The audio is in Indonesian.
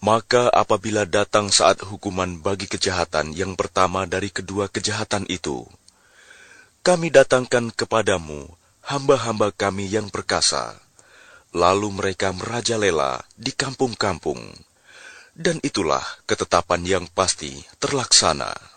Maka apabila datang saat hukuman bagi kejahatan yang pertama dari kedua kejahatan itu, kami datangkan kepadamu hamba-hamba kami yang perkasa, lalu mereka merajalela di kampung-kampung, dan itulah ketetapan yang pasti terlaksana.